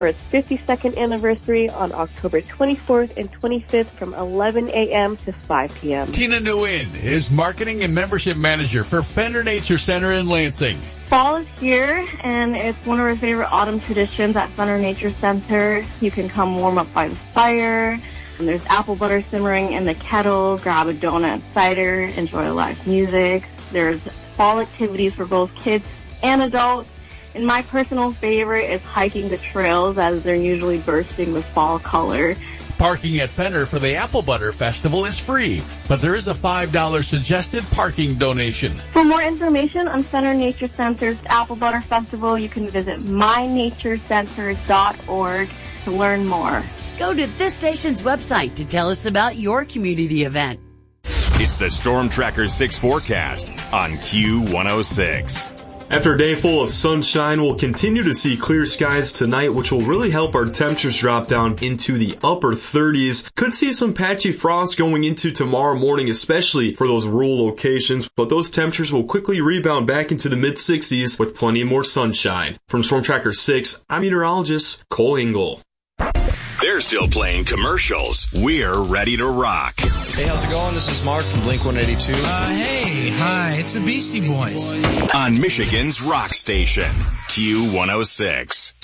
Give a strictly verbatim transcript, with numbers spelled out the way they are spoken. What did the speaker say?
for its fifty-second anniversary on October twenty-fourth and twenty-fifth from eleven a.m. to five p.m. Tina Nguyen is Marketing and Membership Manager for Fender Nature Center in Lansing. Fall is here, and it's one of our favorite autumn traditions at Fender Nature Center. You can come warm up by the fire, and there's apple butter simmering in the kettle, grab a donut and cider, enjoy live music. There's fall activities for both kids and adults. And my personal favorite is hiking the trails, as they're usually bursting with fall color. Parking at Fender for the Apple Butter Festival is free, but there is a five dollars suggested parking donation. For more information on Fender Nature Center's Apple Butter Festival, you can visit my nature center dot org to learn more. Go to this station's website to tell us about your community event. It's the Storm Tracker six forecast on Q one oh six. After a day full of sunshine, we'll continue to see clear skies tonight, which will really help our temperatures drop down into the upper thirties. Could see some patchy frost going into tomorrow morning, especially for those rural locations, but those temperatures will quickly rebound back into the mid sixties with plenty more sunshine. From Storm Tracker six, I'm meteorologist Cole Engel. They're still playing commercials. We're ready to rock. Hey, how's it going? This is Mark from Blink one eighty-two. Uh, hey, hi, it's the Beastie Boys. On Michigan's rock station, Q one oh six.